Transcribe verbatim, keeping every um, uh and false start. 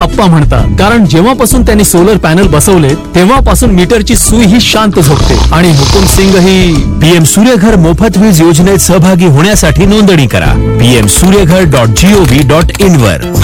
अप्पा म्हणतात, कारण जेव्हापासून त्यांनी सोलर पॅनल बसवले तेव्हापासून मीटरची सुई ही शांत झोपते. आणि हुकुम सिंग ही पीएम सूर्यघर मोफत वीज योजनेत सहभागी होण्यासाठी नोंदणी करा PM Surya Ghar dot G O V dot in वर.